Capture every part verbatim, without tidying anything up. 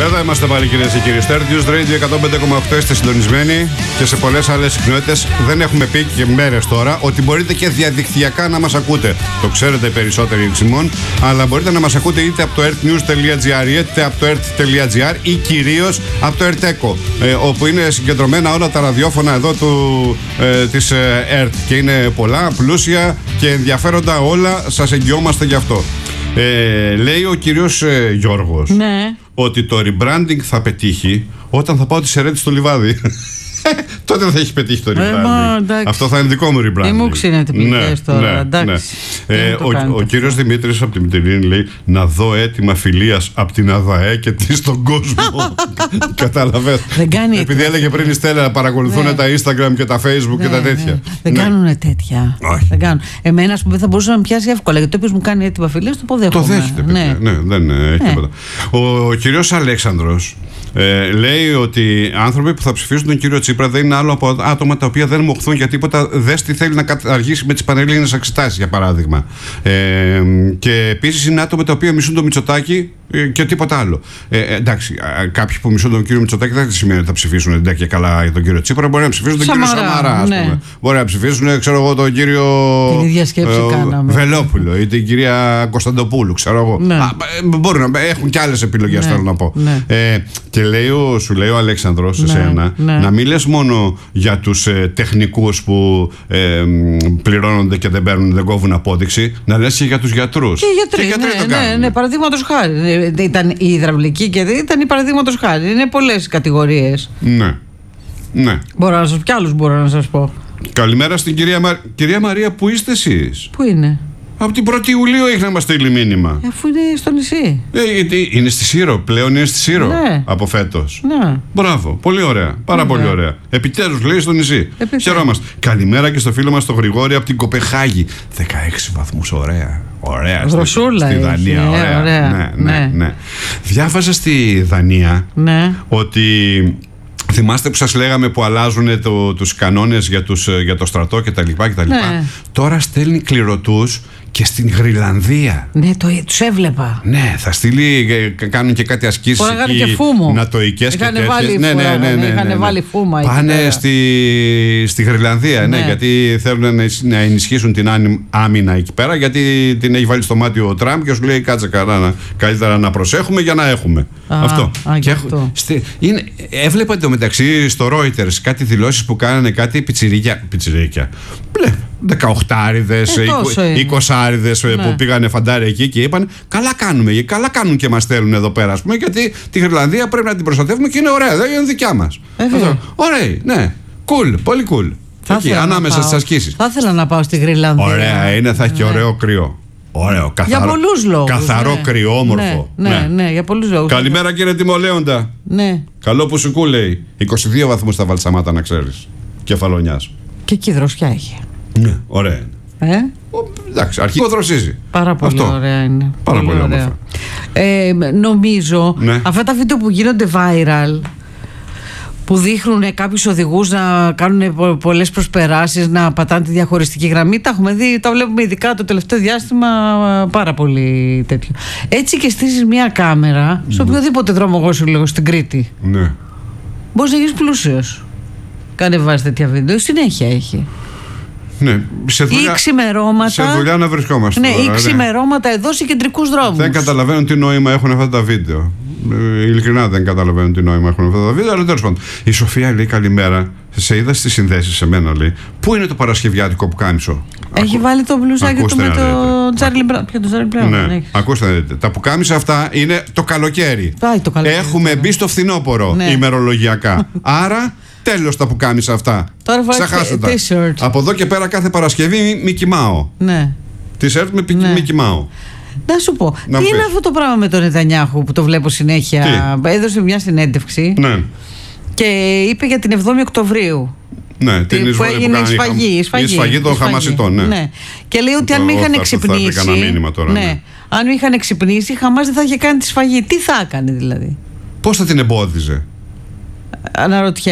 Εδώ είμαστε πάλι, κυρίες και κύριοι. Star News Radio εκατόν πέντε κόμμα οκτώ είστε συντονισμένοι και σε πολλές άλλες συχνότητες. Δεν έχουμε πει και μέρες τώρα ότι μπορείτε και διαδικτυακά να μας ακούτε. Το ξέρετε περισσότεροι εξημών, αλλά μπορείτε να μας ακούτε είτε από το earthnews.gr είτε από το earth.gr ή κυρίως από το ERTECO, ε, όπου είναι συγκεντρωμένα όλα τα ραδιόφωνα εδώ του, ε, της ε, ΕΡΤ. Και είναι πολλά, πλούσια και ενδιαφέροντα όλα. Σας εγγυόμαστε γι' αυτό. Ε, λέει ο κύριος ε, Γιώργος, ναι, ότι το rebranding θα πετύχει όταν θα πάω τη Σερέτη στο Λιβάδι. Τότε θα έχει πετύχει το rebranding. Ε, αυτό θα είναι δικό μου rebranding. Ή μου ξύνετε πληγές τώρα, ναι, εντάξει. Ναι. Ε, ο ο κύριος Δημήτρης από τη Μυτιλήνη λέει να δω έτοιμα φιλίας από την ΑΔΑΕ και τι στον κόσμο. Κατάλαβες. Επειδή έλεγε πριν η Στέλλα να παρακολουθούν ναι. τα Instagram και τα Facebook ναι, και τα τέτοια. Ναι. Δεν ναι. κάνουν τέτοια. Δεν κάνουν. Εμένα, ας πούμε, θα μπορούσε να με πιάσει εύκολα. Γιατί όποιος μου κάνει έτοιμα φιλίας, το αποδέχομαι. Το δέχεται. Ναι, ναι δεν έχει ναι. τίποτα. Ο κύριος Αλέξανδρος Ε, λέει ότι άνθρωποι που θα ψηφίσουν τον κύριο Τσίπρα δεν είναι άλλο από άτομα τα οποία δεν μοχθούν για τίποτα. Δες τι θέλει να καταργήσει με τις πανελλήνιες εξετάσεις, για παράδειγμα. Ε, και επίσης είναι άτομα τα οποία μισούν τον Μητσοτάκη ε, και τίποτα άλλο. Ε, ε, εντάξει, κάποιοι που μισούν τον κύριο Μητσοτάκη δεν σημαίνει ότι θα ψηφίσουν εντάξει και καλά τον κύριο Τσίπρα. Μπορεί να ψηφίσουν τον Σαμαρά, κύριο Σαμαρά, ας ναι. πούμε. Μπορεί να ψηφίσουν, ξέρω εγώ, τον κύριο την ίδια σκέψη ε, κάναμε. Βελόπουλο ή την κυρία Κωνσταντοπούλου, ξέρω εγώ. Ναι. Α, μπορούν να έχουν και άλλες επιλογές, ναι. θέλω να πω. Ναι. Ε, και λέει ο, σου λέει ο Αλέξανδρος σε σένα ναι, ναι. να μην λες μόνο για τους ε, τεχνικούς που ε, πληρώνονται και δεν παίρνουν, δεν κόβουν απόδειξη, να λες και για τους γιατρούς. Και οι γιατροί, και οι γιατροί ναι, ναι, ναι, παραδείγματος χάρη. Ήταν η υδραυλική και ήταν η παραδείγματος χάρη. Είναι πολλές κατηγορίες. Ναι. ναι. Μπορώ να σας πω, κι άλλους μπορώ να σας πω. Καλημέρα στην κυρία, Μα... κυρία Μαρία, πού είστε εσείς? Πού είναι? Από την πρώτη Ιουλίου έχει να μας στείλει μήνυμα. Αφού είναι στο νησί. Ε, είναι στη Σύρο, πλέον είναι στη Σύρο ναι. από φέτος. Ναι. Μπράβο, πολύ ωραία. Πάρα ναι. πολύ ωραία. Επιτέλους λέει στο νησί. Επιτέλους. Χαιρόμαστε. Καλημέρα και στο φίλο μας τον Γρηγόρη από την Κοπεχάγη. δεκαέξι βαθμούς, ωραία. Ωραία. Ρωσούλα στη, στη Δανία. Έχει, ωραία. ωραία. Ναι, ναι, ναι. ναι. Διάβαζα στη Δανία ναι. ότι. Θυμάστε που σας λέγαμε που αλλάζουν το, τους κανόνες για, τους, για το στρατό και τα λοιπά και τα λοιπά. Ναι. Τώρα στέλνει κληρωτούς και στην Γρυλανδία. Ναι, το, τους έβλεπα. Ναι, θα στείλει, κάνουν και κάτι ασκήσεις εκεί, και φούμο. νατοικές και τέτοιες. Βάλει ναι, ναι, ναι, ναι, ναι, είχαν ναι. βάλει φούμα. Πάνε στη, στη Γρυλανδία, ναι. ναι, γιατί θέλουν να, να ενισχύσουν την άμυνα εκεί πέρα, γιατί την έχει βάλει στο μάτι ο Τραμπ και σου λέει κάτσε καλά, καλύτερα να προσέχουμε για να έχουμε. Α, αυτό. Α, και αυτό. Έχω, στη, είναι, έβλεπα εντωμεταξύ στο Reuters κάτι δηλώσεις που κάνανε κάτι πιτσιρίκια. πιτσιρίκια. δεκαοχτάριδες, εικοσάριδες ναι. που πήγανε φαντάρια εκεί και είπαν καλά κάνουμε, καλά κάνουν και μας στέλνουν εδώ πέρα, ας πούμε, γιατί τη Γρυλανδία πρέπει να την προστατεύουμε και είναι ωραία, δεν είναι δικιά μας. Ωραία, ναι, cool, πολύ cool. Εκεί, ανάμεσα στις ασκήσεις. Θα ήθελα να πάω στη Γρυλανδία. Ωραία είναι, θα έχει και ωραίο κρύο. Ωραίο, καθαρό, για πολλούς λόγους. Καθαρό, ναι. κρυό, όμορφο. Ναι, ναι, ναι, ναι, για πολλούς λόγους. Καλημέρα κύριε Τιμολέοντα. Ναι. Καλό που σου κου λέει. είκοσι δύο βαθμούς στα Βαλσαμάτα, να ξέρεις. Κεφαλονιάς. Και εκεί δροσιά είχε. Ναι, ωραία. Ε? Ο, εντάξει, αρχικό δροσίζει. Πάρα πολύ Αυτό. ωραία είναι. Πάρα πολύ, πολύ όμορφα. Ε, νομίζω ναι. αυτά τα βίντεο που γίνονται viral, που δείχνουν κάποιους οδηγούς να κάνουν πολλές προσπεράσεις, να πατάνε τη διαχωριστική γραμμή, τα έχουμε δει, τα βλέπουμε ειδικά το τελευταίο διάστημα πάρα πολύ τέτοιο. Έτσι και στήσεις μια κάμερα σε οποιοδήποτε δρόμο, εγώ σου λέω, στην Κρήτη. Ναι. Μπορείς να γίνεις πλούσιος. Κάνε βάζει τέτοια βίντεο, συνέχεια έχει. Ναι, σε δουλειά, ή ξημερώματα. Σε δουλειά να βρισκόμαστε. Ναι, τώρα, ή ξημερώματα ναι. εδώ σε κεντρικούς δρόμους. Δεν καταλαβαίνουν τι νόημα έχουν αυτά τα βίντεο. Ε, ειλικρινά δεν καταλαβαίνουν τι νόημα έχουν αυτά τα βίντεο. Αλλά τέλος πάντων. Η Σοφία λέει καλημέρα. Σε είδα στις συνδέσεις σε μένα, λέει. Πού είναι το παρασκευιάτικο που κάμισο? Έχει Ακού... βάλει το μπλουζάκι του με το Τσάρλι Μπράουν. Ποιο το Τσάρλι Μπράουν? Ναι. Ακούστε να δείτε. Τα πουκάμισα αυτά είναι το καλοκαίρι. Πάει το καλοκαίρι. Έχουμε μπει στο φθινόπωρο ναι. ημερολογιακά. Άρα. Τέλος τα πουκάμισα αυτά. Ξεχάστε τα. Από εδώ και πέρα κάθε Παρασκευή μη κοιμάω. Ναι. T-shirt με ναι. μη κοιμάω. Να σου πω, να τι πεις. είναι αυτό το πράγμα με τον Νετανιάχου που το βλέπω συνέχεια? Τι? Έδωσε μια συνέντευξη ναι. και είπε για την εβδόμη Οκτωβρίου. Ναι, την που έγινε η σφαγή. Η σφαγή, η σφαγή των Χαμασιτών. Ναι. ναι. Και λέει ότι αν με είχαν εξυπνήσει. Τώρα, ναι. ναι. Αν με είχαν εξυπνήσει, η Χαμάς δεν θα είχε κάνει τη σφαγή. Τι θα έκανε δηλαδή? Πώς θα την εμπόδιζε? Αναρωτιέμαι.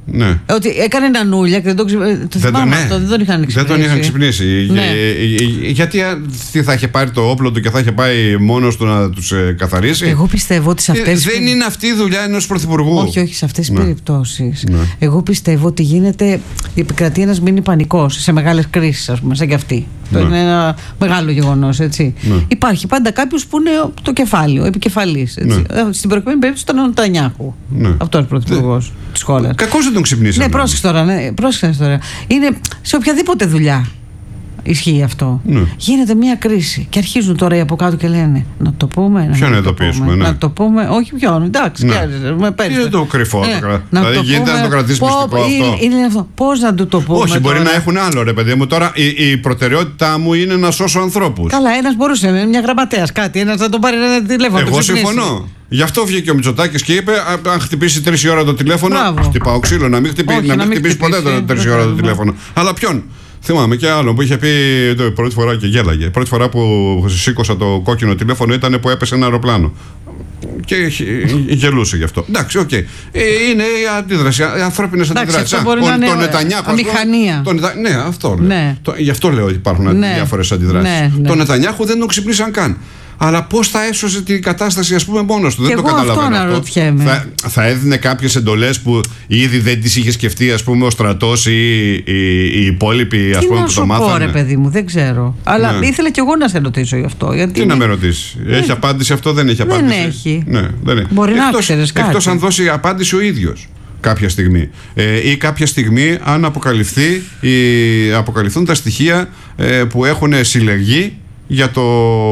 Ναι. Ότι έκανε ένα νούλια και δεν τον ξυπνήσει. Το θυμάμαι ναι. αυτό, δεν τον είχαν ξυπνήσει. Δεν τον είχαν ξυπνήσει. Ναι. Γιατί τι θα είχε πάρει το όπλο του και θα είχε πάει μόνος του να τους ε, καθαρίσει. Εγώ πιστεύω ότι σε αυτές. Δεν τις... είναι αυτή η δουλειά ενός πρωθυπουργού. Όχι, όχι, σε αυτές τις ναι. περιπτώσεις. Ναι. Εγώ πιστεύω ότι γίνεται. Επικρατεί ένας μίνι πανικός σε μεγάλες κρίσεις, ας πούμε, σαν και αυτή. Ναι. Αυτό είναι ένα μεγάλο γεγονός, έτσι. Ναι. Υπάρχει πάντα κάποιος που είναι το κεφάλαιο, επικεφαλής. Ναι. Στην προηγούμενη περίπτωση ήταν ο Νετανιάχου. Ναι. Αυτός πρωθυπουργός της χώρας. Κακώς δεν τον ξυπνήσαμε. Ναι, πρόσεξε τώρα. Ναι, πρόσεξε τώρα. Είναι σε οποιαδήποτε δουλειά. Ισχύει αυτό. Ναι. Γίνεται μια κρίση και αρχίζουν τώρα οι από κάτω και λένε να το πούμε. Ποιο να το πούμε. Ναι. Να το πούμε. Όχι ποιον. Εντάξει. Ναι. Είναι το κρυφό. Ναι. Το να δηλαδή το γίνεται πούμε, να το κρατήσει μυστικό αυτό. Είναι αυτό. Πώς να του το πούμε. Όχι, τώρα. Μπορεί να έχουν άλλο ρε παιδί μου. Τώρα η, η προτεραιότητά μου είναι να σώσω ανθρώπους. Καλά, ένας μπορούσε να είναι μια γραμματέας κάτι. Ένας να τον πάρει ένα τηλέφωνο. Εγώ συμφωνώ. Γι' αυτό βγήκε ο Μητσοτάκης και είπε: αν χτυπήσει τρεις η ώρα το τηλέφωνο. Μπράβο. Χτυπάω ξύλο, να μην, χτυπή, Όχι, να μην χτυπήσει χτυπήσει, ποτέ το τρεις η ώρα το τηλέφωνο. Αλλά ποιον. Θυμάμαι και άλλο που είχε πει το, πρώτη φορά και γέλαγε. Πρώτη φορά που σήκωσα το κόκκινο τηλέφωνο ήταν που έπεσε ένα αεροπλάνο. Και γελούσε γι' αυτό. Εντάξει, οκ. Okay. Είναι η αντίδραση, οι ανθρώπινες αντιδράσεις. Το Νετανιάχου. Αμηχανία. Ναι, αυτό λέω. Γι' αυτό λέω ότι υπάρχουν διάφορες αντιδράσεις. Το Νετανιάχου δεν τον ξυπνήσαν καν. Αλλά πώς θα έσωσε την κατάσταση, ας πούμε, μόνος του. Και δεν εγώ το καταλαβαίνω αυτό. Θα, θα έδινε κάποιες εντολές που ήδη δεν τις είχε σκεφτεί, ας πούμε, ο στρατός ή οι υπόλοιποι, ας πούμε, που το μάθανε. Τι να σου πω, ρε παιδί μου, δεν ξέρω. Αλλά ναι. ήθελα κι εγώ να σε ρωτήσω γι' αυτό. Γιατί τι είναι... να με ρωτήσει. Ναι. Έχει απάντηση αυτό, δεν έχει απάντηση. Δεν έχει. Ναι, δεν έχει. Μπορεί εκτός, να ξέρεις κάτι. Εκτός αν δώσει απάντηση ο ίδιος κάποια στιγμή. Ε, ή κάποια στιγμή αν αποκαλυφθεί, ή αποκαλυφθούν τα στοιχεία ε, που έχουν συλλεγεί για το,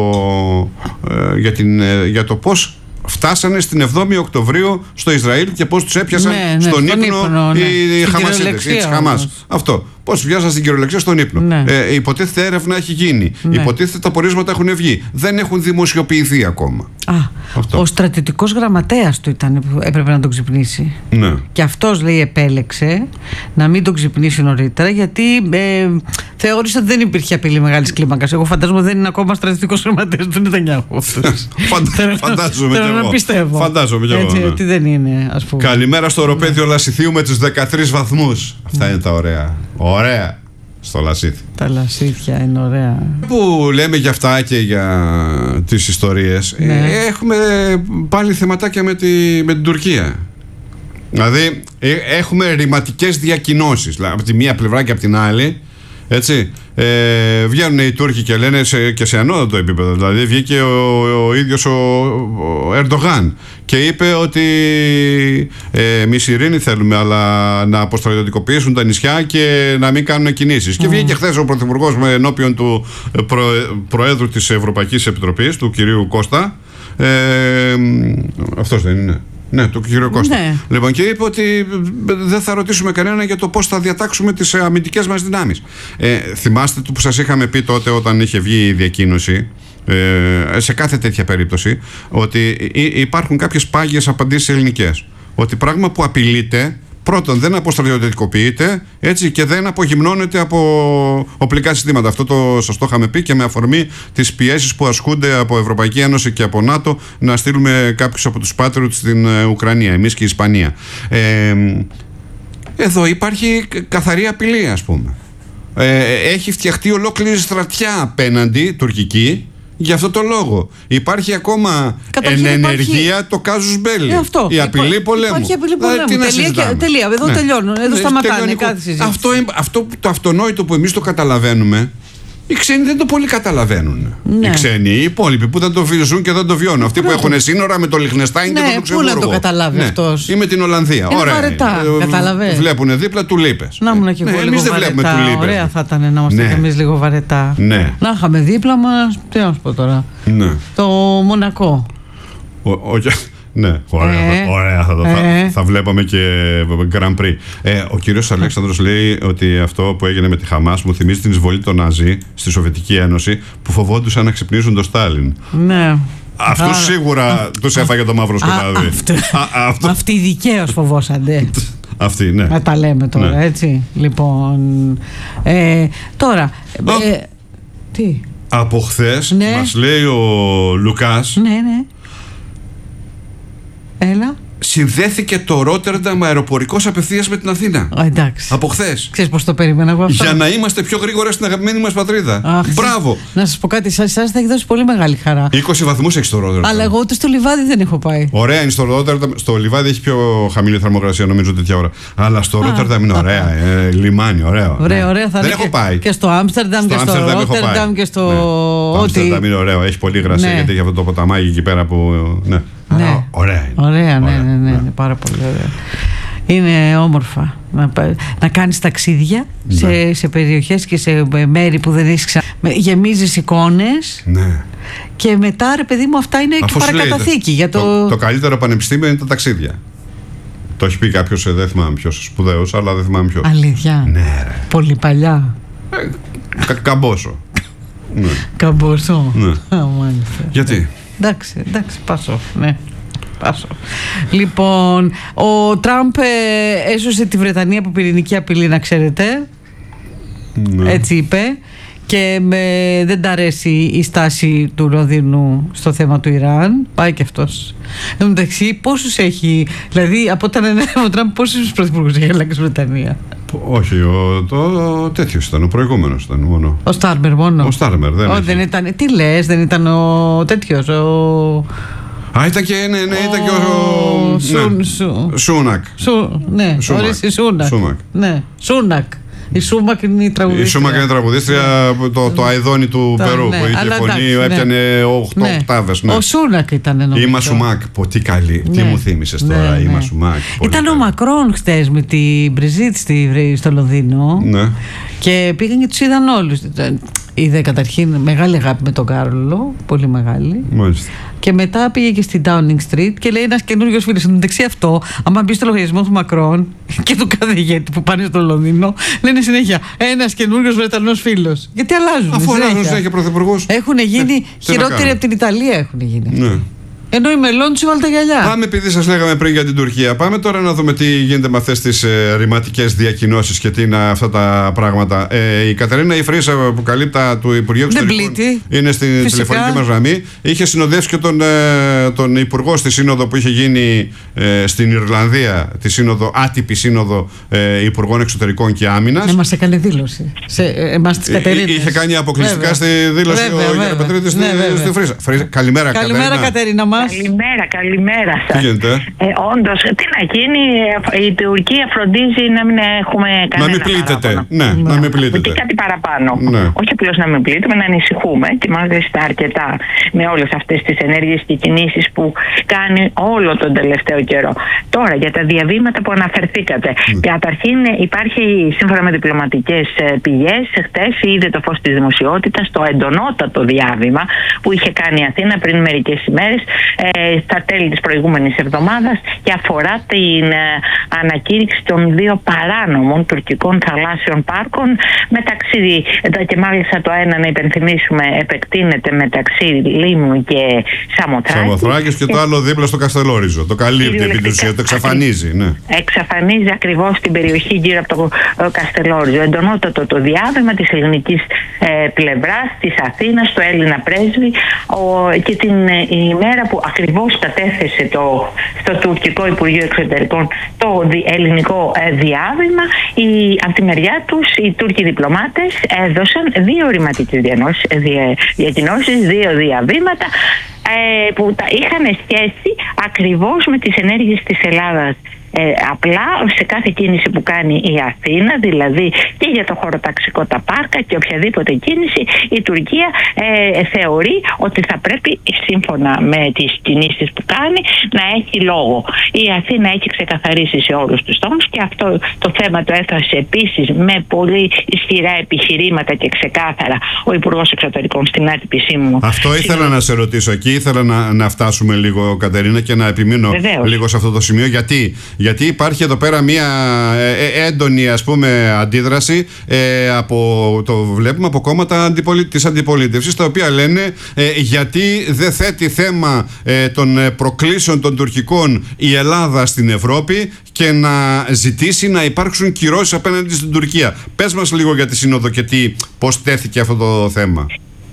ε, για, την, ε, για το πώς φτάσανε στην εβδόμη Οκτωβρίου στο Ισραήλ και πώς τους έπιασαν ναι, ναι, στον ύπνο, ύπνο ναι. οι Χαμασίδες ή τις Χαμάς. Αυτό. Πώς πιάσαν στην κυριολεξία στον ύπνο. Ναι. Ε, υποτίθεται έρευνα έχει γίνει. Ναι. Υποτίθεται τα πορίσματα έχουν βγει. Δεν έχουν δημοσιοποιηθεί ακόμα. Α, αυτό. Ο στρατιωτικός γραμματέας του ήταν που έπρεπε να τον ξυπνήσει. Ναι. Και αυτός, λέει, επέλεξε να μην τον ξυπνήσει νωρίτερα γιατί ε, θεώρησε ότι δεν υπήρχε απειλή μεγάλης κλίμακας. Εγώ φαντάζομαι δεν είναι ακόμα στρατιωτικός γραμματέας του Νετανιάχου. Φαντάζομαι και εγώ. Πιστεύω. Φαντάζομαι και εγώ. Έτσι, ναι. Ότι δεν είναι, ας πούμε. Καλημέρα στο οροπέδιο ναι. Λασιθίου με τους δεκατρείς βαθμούς. Αυτά είναι τα ωραία. Ωραία. Στο Λασίθι. Τα Λασίθια είναι ωραία. Που λέμε για αυτά και για τις ιστορίες, ναι. ε, έχουμε πάλι θεματάκια με, τη, με την Τουρκία. Δηλαδή ε, έχουμε ρηματικές διακοινώσεις από τη μία πλευρά και από την άλλη. Έτσι, ε, βγαίνουν οι Τούρκοι και λένε σε, και σε ανώτατο επίπεδο. Δηλαδή βγήκε ο, ο, ο ίδιος ο, ο Ερντογάν και είπε ότι ε, εμείς ειρήνη θέλουμε, αλλά να αποστρατιωτικοποιήσουν τα νησιά και να μην κάνουν κινήσεις. Mm. Και βγήκε χθες ο Πρωθυπουργός με ενώπιον του προ, Προέδρου της Ευρωπαϊκής Επιτροπής, του κυρίου Κώστα. Ε, αυτός δεν είναι? Ναι, του κύριο Κώστα. Ναι. Λοιπόν, και είπε ότι δεν θα ρωτήσουμε κανένα για το πώς θα διατάξουμε τις αμυντικές μας δυνάμεις. Ε, θυμάστε που σας είχαμε πει τότε όταν είχε βγει η διακοίνωση, ε, σε κάθε τέτοια περίπτωση, ότι υπάρχουν κάποιες πάγιες απαντήσεις ελληνικές. Ότι πράγμα που απειλείται, πρώτον, δεν αποστρατιωτικοποιείται, έτσι, και δεν απογυμνώνεται από οπλικά συστήματα. Αυτό το σας το είχαμε πει και με αφορμή τις πιέσεις που ασκούνται από Ευρωπαϊκή Ένωση και από ΝΑΤΟ να στείλουμε κάποιους από τους Patriots στην Ουκρανία, εμείς και η Ισπανία. Ε, εδώ υπάρχει καθαρή απειλή, ας πούμε. Ε, έχει φτιαχτεί ολόκληρη στρατιά απέναντι, τουρκική, για αυτό το λόγο. Υπάρχει ακόμα εν ενεργεία υπάρχει... το κάζους μπέλι. Ε, η απειλή Υπά... πολέμου. Υπάρχει απειλή πολέμου. Ε, τελεία, και... τελεία. Εδώ ναι. τελειώνουν. Εδώ σταματάνε κάθε συζήτηση. Αυτό, αυτό το αυτονόητο που εμείς το καταλαβαίνουμε, οι ξένοι δεν το πολύ καταλαβαίνουν. Ναι. Οι ξένοι, οι υπόλοιποι που δεν το ζουν και δεν το βιώνουν. Αυτοί Πρώτα. που έχουν σύνορα με το Λιχτενστάιν ναι, και το Λουξεμβούργο. Πού να το καταλάβει ναι. αυτός. Ή με την Ολλανδία. Είναι ωραία. Βαρετά, ε, βλέπουν δίπλα τουλίπες. Να ήμουν και εγώ. Ναι, εμείς δεν βλέπουμε τουλίπες. Ωραία θα ήταν να είμαστε ναι. κι εμείς λίγο βαρετά. Ναι. Να είχαμε δίπλα μας. Τι να σου πω τώρα. Ναι. Το Μονακό. Ναι, ωραία, ε, ωραία θα, το, ε. θα, θα βλέπαμε και Grand Prix. Ε, ο κύριος Αλέξανδρος λέει ότι αυτό που έγινε με τη Χαμάς μου θυμίζει την εισβολή των Ναζί στη Σοβιετική Ένωση που φοβόντουσαν να ξυπνήσουν τον Στάλιν. Ναι. Αυτούς σίγουρα τους έφαγε το μαύρο σκοτάδι. Αυτοί δικαίως φοβόσανται. Αυτοί, ναι. Να τα λέμε τώρα, ναι. έτσι. Λοιπόν, ε, τώρα, ε, τι. Από χθες ναι. μας λέει ο Λουκάς. Ναι, ναι. Έλα. συνδέθηκε το Ρότερνταμ αεροπορικός απευθείας με την Αθήνα. Α, εντάξει. Από χθες. Ξέρεις πώς το περίμενα εγώ αυτό? Για να είμαστε πιο γρήγορα στην αγαπημένη μας πατρίδα. Αχ, μπράβο. Να σας πω κάτι, εσάς θα έχει δώσει πολύ μεγάλη χαρά. είκοσι βαθμούς έχει στο Ρότερνταμ. Αλλά εγώ ούτε στο Λιβάδι δεν έχω πάει. Ωραία είναι στο Ρότερνταμ. Στο Λιβάδι έχει πιο χαμηλή θερμοκρασία, νομίζω, τέτοια ώρα. Αλλά στο Ρότερνταμ είναι ωραία. Ε, λιμάνι, ωραίο. Ωραία, ναι. Ωραία, θα δεν έχω και, πάει. Και στο Άμστερνταμ και στο Ρότερνταμ και στο. Το Άμστερνταμ είναι ωραίο. Έχει πολύ υγρασία, ναι. Γιατί έχει αυτό το ποταμάκι εκεί πέρα που. Ναι. Ναι. Ωραία είναι. Ωραία, ναι, ναι, ναι, ναι, ναι, πάρα πολύ ωραία. Είναι όμορφα να, να κάνεις ταξίδια, ναι. σε, σε περιοχές και σε μέρη που δεν έχεις ξανά. Γεμίζεις εικόνες, ναι. Και μετά, ρε παιδί μου, αυτά είναι αφού και παρακαταθήκη για το... το... Το καλύτερο πανεπιστήμιο είναι τα ταξίδια. Το έχει πει κάποιος, δεν θυμάμαι ποιος, σπουδαίος, αλλά δεν θυμάμαι ποιος. Αλήθεια? Ναι, ρε. Πολύ παλιά. ε, κα, Καμπόσο. Ναι. Καμπόσο. Ναι. Α, γιατί? Εντάξει, εντάξει, πάσω, ναι. Πάσω. Λοιπόν, ο Τραμπ ε, έσωσε τη Βρετανία από πυρηνική απειλή, να ξέρετε. Ναι. Έτσι είπε. Και με, δεν τ' αρέσει η στάση του Λονδίνου στο θέμα του Ιράν. Πάει και αυτός. Εν τω μεταξύ, πόσους έχει, δηλαδή από όταν είναι ο Τραμπ, πόσους πρωθυπουργούς έχει αλλάξει η Βρετανία? Όχι, ο, το τέτοιος ήταν, ο προηγούμενος ήταν μόνο. Ο Στάρμερ μόνο. Ο Στάρμερ δεν, ο, δεν ήταν. Τι λες, δεν ήταν ο τέτοιος, ο... Α, ήταν και, ναι, ναι, ήταν και ο... Σουν, ναι. σου. Σούνακ. Σου, ναι, ορίστε Σούνακ. Σούνακ. Ναι, Σούνακ. Η Σούμακ είναι η τραγουδίστρια. Η Σούμακ είναι τραγουδίστρια, ναι. το, το αηδόνι του τα, Περού, ναι, που είχε φωνή, ναι. Έπιανε οκτώ ναι. οκτάβες. Ναι. Ο Σούνακ ήταν, νομίζω. Η Μασουμάκ, πω τι καλή. Ναι. Τι μου θύμισες ναι, τώρα, ναι. Η Μασουμάκ. Ήταν καλή. Ο Μακρόν χτες με την Μπριζίτ στο Λονδίνο. Ναι. Και πήγαν και τους είδαν όλους. Είδε καταρχήν μεγάλη αγάπη με τον Κάρολο, πολύ μεγάλη. Μάλιστα. Και μετά πήγε και στη Downing Street και λέει ένας καινούριος φίλος. Εν τω μεταξύ αυτό, άμα μπει στο λογαριασμό του Μακρόν και του κάθε ηγέτη που πάνε στο Λονδίνο, λένε συνέχεια ένας καινούριος Βρετανός φίλος. Γιατί αλλάζουν. Αφού αλλάζουν συνέχεια πρωθυπουργούς. Έχουν γίνει ε, χειρότεροι από την Ιταλία. Έχουν γίνει. Ναι. Ενώ οι μελών τους έβαλαν τα γυαλιά. Πάμε, επειδή σας λέγαμε πριν για την Τουρκία, πάμε τώρα να δούμε τι γίνεται με αυτές τις ε, ρηματικές διακοινώσεις και τι είναι αυτά τα πράγματα. Ε, η Κατερίνα Ιφρίσα, που καλύπτα του Υπουργείου Εξωτερικών, είναι στην Φυσικά. τηλεφωνική μας γραμμή. Είχε συνοδεύσει και τον, ε, τον Υπουργό στη σύνοδο που είχε γίνει ε, στην Ιρλανδία, τη σύνοδο, άτυπη σύνοδο ε, Υπουργών Εξωτερικών και Άμυνας. Ναι, μας έκανε δήλωση. Σε εμάς τις Κατερίνες. Είχε κάνει αποκλειστικά στη δήλωση βέβαια, ο Γιώργος Πετρίδης στη, ναι, στη Φρίσα. Καλημέρα, Καλημέρα, Κατερίνα μας. Καλημέρα, καλημέρα σας. Τι γίνεται? Ε, όντως, τι να γίνει, η Τουρκία φροντίζει να μην έχουμε κανένα να μην πλήττεται. Ναι, ναι, να μην πλήττεται. Και κάτι παραπάνω. Ναι. Όχι απλώς να μην πλήττουμε, να ανησυχούμε και μάλιστα αρκετά με όλες αυτές τις ενέργειες και κινήσεις που κάνει όλο τον τελευταίο καιρό. Τώρα, για τα διαβήματα που αναφερθήκατε. Mm. Καταρχήν, υπάρχει σύμφωνα με διπλωματικές πηγές, χτες είδε το φως της δημοσιότητας το εντονότατο διάβημα που είχε κάνει η Αθήνα πριν μερικές ημέρες, ε, στα τέλη της προηγούμενης εβδομάδας, και αφορά την ε, ανακήρυξη των δύο παράνομων τουρκικών θαλάσσιων πάρκων μεταξύ, και μάλιστα το ένα, να υπενθυμίσουμε, επεκτείνεται μεταξύ Λίμνου και Σαμοθράκης. Σαμοθράκης και το άλλο δίπλα στο Καστελόριζο. Το καλύπτει επί της ουσίας, το εξαφανίζει. Ναι. Εξαφανίζει ακριβώς την περιοχή γύρω από το ε, Καστελόριζο. Εντονότατο το διάβημα της ελληνικής ε, πλευράς, της Αθήνας, του Έλληνα πρέσβη, ο, και την ε, ημέρα που ακριβώς κατέθεσε το, στο τουρκικό Υπουργείο Εξωτερικών το δι, ελληνικό ε, διάβημα, η, από τη μεριά τους οι Τούρκοι διπλωμάτες έδωσαν δύο ρηματικές διακοινώσεις, δύο διαβήματα ε, που τα είχαν σχέση ακριβώς με τις ενέργειες της Ελλάδας. Ε, απλά σε κάθε κίνηση που κάνει η Αθήνα, δηλαδή και για το χωροταξικό, τα πάρκα και οποιαδήποτε κίνηση, η Τουρκία ε, θεωρεί ότι θα πρέπει, σύμφωνα με τις κινήσεις που κάνει, να έχει λόγο. Η Αθήνα έχει ξεκαθαρίσει σε όλους τους τόμους και αυτό το θέμα το έφτασε επίσης με πολύ ισχυρά επιχειρήματα και ξεκάθαρα ο Υπουργός Εξωτερικών στην άτυπη σύμβουλο. Αυτό ήθελα να σε ρωτήσω εκεί, ήθελα να, να φτάσουμε λίγο, Κατερίνα, και να επιμείνω Βεβαίως. λίγο σε αυτό το σημείο. Γιατί Γιατί υπάρχει εδώ πέρα μια έντονη, ας πούμε, αντίδραση ε, από, το βλέπουμε από κόμματα αντιπολι... της αντιπολίτευσης, τα οποία λένε ε, γιατί δεν θέτει θέμα ε, των προκλήσεων των τουρκικών η Ελλάδα στην Ευρώπη και να ζητήσει να υπάρξουν κυρώσεις απέναντι στην Τουρκία. Πες μας λίγο για τη Σύνοδο και τι, πώς τέθηκε αυτό το θέμα.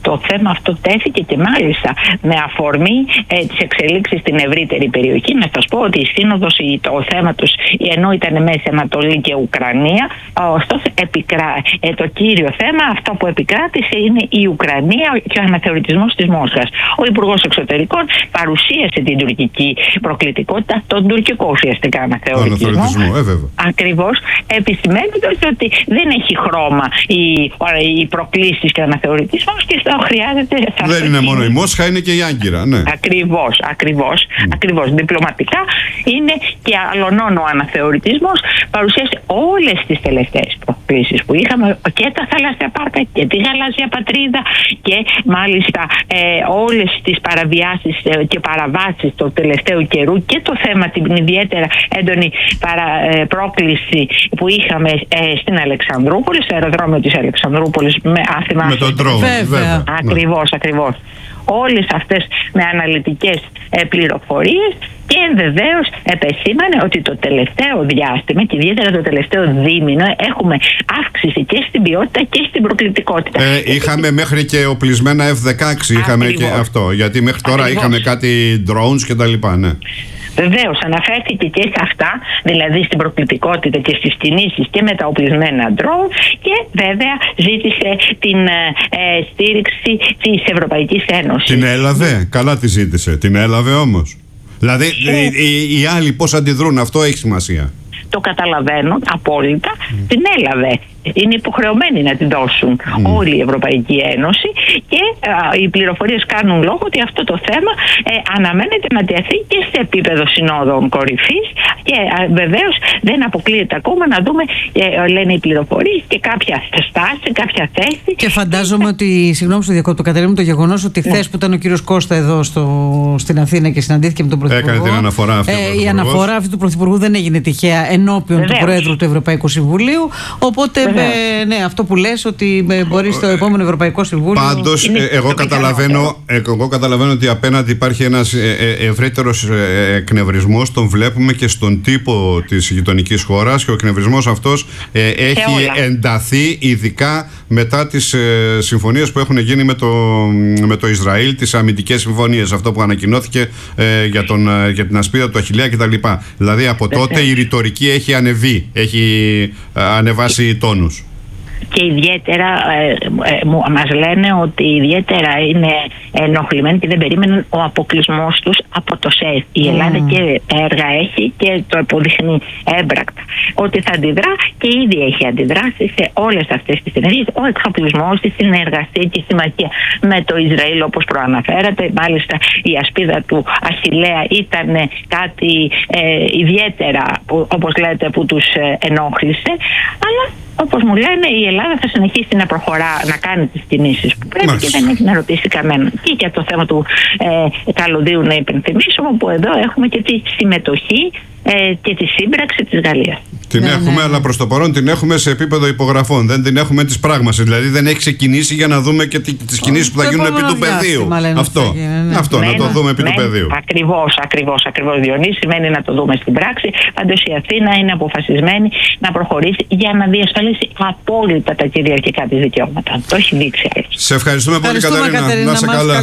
το θέμα αυτό τέθηκε και μάλιστα με αφορμή ε, τις εξελίξεις στην ευρύτερη περιοχή. Να σας πω ότι η Σύνοδος, το θέμα τους, ενώ ήταν Μέση Ανατολή και Ουκρανία, ωστόσο επικρά, ε, το κύριο θέμα, αυτό που επικράτησε, είναι η Ουκρανία και ο αναθεωρητισμός της Μόσχας. Ο Υπουργός Εξωτερικών παρουσίασε την τουρκική προκλητικότητα, τον τουρκικό ουσιαστικά αναθεωρητισμό. Ε, Ακριβώς, επισημαίνοντας ότι δεν έχει χρώμα οι, οι προκλήσεις και ο αναθεωρητισμός και αυτό χρειάζεται. Δεν είναι μόνο η Μόσχα, είναι και η Άγκυρα. Ναι. Ακριβώς, ακριβώς, mm. ακριβώς. Διπλωματικά είναι και αλλονών ο αναθεωρητισμός. Παρουσίασε όλες τις τελευταίες προκλήσεις που είχαμε, και τα θαλάσσια πάρκα και τη γαλάζια πατρίδα, και μάλιστα ε, όλες τις παραβιάσεις ε, και παραβάσεις του τελευταίου καιρού, και το θέμα, την ιδιαίτερα έντονη παρα, ε, πρόκληση που είχαμε ε, στην Αλεξανδρούπολη, στο αεροδρόμιο της Αλεξανδρούπολης, με, με τον τρόμο. Βέβαια. Ακριβώς, ναι. ακριβώς. Όλες αυτές με αναλυτικές ε, πληροφορίες, και βεβαίως επεσήμανε ότι το τελευταίο διάστημα και ιδιαίτερα το τελευταίο δίμηνο έχουμε αύξηση και στην ποιότητα και στην προκλητικότητα. Ε, είχαμε μέχρι και οπλισμένα εφ δεκαέξι, είχαμε και αυτό, γιατί μέχρι τώρα Ακριβώς. είχαμε κάτι drones και τα λοιπά, ναι. Βεβαίως αναφέρθηκε και σε αυτά, δηλαδή στην προκλητικότητα και στις κινήσεις και με τα οπλισμένα drone, και βέβαια ζήτησε την ε, στήριξη της Ευρωπαϊκής Ένωσης. Την έλαβε, καλά τη ζήτησε, την έλαβε όμως. Δηλαδή ε, οι, οι, οι άλλοι πώς αντιδρούν, αυτό έχει σημασία. Το καταλαβαίνω απόλυτα, mm. την έλαβε. Είναι υποχρεωμένοι να την δώσουν mm. όλη η Ευρωπαϊκή Ένωση, και α, οι πληροφορίες κάνουν λόγο ότι αυτό το θέμα ε, αναμένεται να τεθεί και σε επίπεδο συνόδων κορυφής, και α, βεβαίως δεν αποκλείεται ακόμα να δούμε, ε, λένε οι πληροφορίες, και κάποια στάση, κάποια θέση. Και φαντάζομαι ότι, συγγνώμη στο διακόπτω Κατερίνα, το γεγονός ότι χθες που ήταν ο κύριος Κώστα εδώ στο, στην Αθήνα και συναντήθηκε με τον Πρωθυπουργό, έκανε την αναφορά αυτή, ε, η αναφορά αυτή του Πρωθυπουργού δεν έγινε τυχαία ενώπιον βεβαίως του Προέδρου του Ευρωπαϊκού Συμβουλίου, οπότε Ε, ναι, αυτό που λες, ότι μπορεί στο επόμενο Ευρωπαϊκό Συμβούλιο. Πάντως, ε, εγώ, καταλαβαίνω, ε, εγώ καταλαβαίνω ότι απέναντι υπάρχει ένας ε, ε, ευρύτερος ε, εκνευρισμός. Τον βλέπουμε και στον τύπο της γειτονικής χώρας, και ο εκνευρισμός αυτός ε, έχει ενταθεί, ειδικά μετά τις ε, συμφωνίες που έχουν γίνει με το, με το Ισραήλ, τις αμυντικές συμφωνίες, αυτό που ανακοινώθηκε ε, για, τον, ε, για την ασπίδα του Αχιλλέα κτλ. Δηλαδή από τότε η ρητορική έχει ανεβεί, έχει ε, ανεβάσει τόνους. Και ιδιαίτερα ε, ε, μας λένε ότι ιδιαίτερα είναι ενοχλημένοι και δεν περίμεναν ο αποκλεισμός τους από το ΣΕΦ. Η Ελλάδα mm. και έργα έχει και το αποδείχνει έμπρακτα ότι θα αντιδρά, και ήδη έχει αντιδράσει σε όλες αυτές τις ενέργειες. Ο εξοπλισμός, η συνεργασία και η συμμαχία με το Ισραήλ, όπως προαναφέρατε. Μάλιστα η ασπίδα του Αχιλλέα ήταν κάτι ε, ιδιαίτερα, που, όπως λέτε, που τους ε, ενόχλησε, αλλά όπως μου λένε, η Ελλάδα θα συνεχίσει να προχωρά, να κάνει τις κινήσεις που πρέπει. Μάλιστα. Και δεν έχει να ρωτήσει κανέναν. Και για το θέμα του ε, καλωδίου να υπενθυμίσουμε, που εδώ έχουμε και τη συμμετοχή ε, και τη σύμπραξη της Γαλλίας. Την ναι, έχουμε, ναι. αλλά προς το παρόν την έχουμε σε επίπεδο υπογραφών. Δεν την έχουμε της πράγμασης. Δηλαδή δεν έχει ξεκινήσει για να δούμε και τις κινήσεις που θα γίνουν επί του πεδίου. Αυτό, ναι. αυτό ναι, να το δούμε επί ναι, του πεδίου. Ακριβώς, ακριβώς, ακριβώς, Διονύση. Σημαίνει να το δούμε στην πράξη. Πάντως η Αθήνα είναι αποφασισμένη να προχωρήσει για να διασφαλίσει απόλυτα τα κυριαρχικά της δικαιώματα. Το έχει δείξει. Σε ευχαριστούμε πολύ, Κατερίνα. Να σε καλά.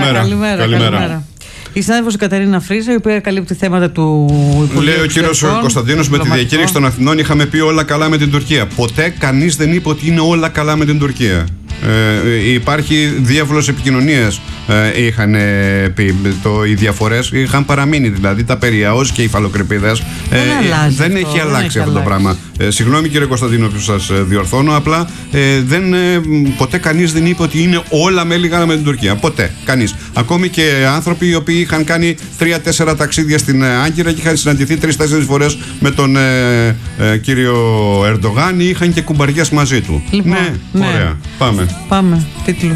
Καλημέρα. Η συνάδελφος Κατερίνα Φρίζα, η οποία καλύπτει θέματα του Υπουργείου. Λέει ο κύριος Κωνσταντίνος, με τη διακήρυξη των Αθηνών είχαμε πει όλα καλά με την Τουρκία. Ποτέ κανείς δεν είπε ότι είναι όλα καλά με την Τουρκία. Ε, υπάρχει διάβολος επικοινωνίας, ε, είχαν ε, πει. Το, οι διαφορές είχαν παραμείνει, δηλαδή τα περιαώς και οι υφαλοκρηπίδες. Δεν, ε, δεν έχει δεν αλλάξει έχει αυτό αλλάξει. το πράγμα. Ε, συγγνώμη κύριε Κωνσταντίνο που σας διορθώνω, απλά ε, δεν, ε, ποτέ κανείς δεν είπε ότι είναι όλα με λίγα με την Τουρκία. Ποτέ, κανείς. Ακόμη και άνθρωποι οι οποίοι είχαν κάνει τρία-τέσσερα ταξίδια στην Άγκυρα και είχαν συναντηθεί τρεις-τέσσερις φορές με τον ε, ε, κύριο Ερντογάν, ή είχαν και κουμπαριές μαζί του. Λοιπόν, ναι, ναι, ωραία. Πάμε. Πάμε. Τίτλους.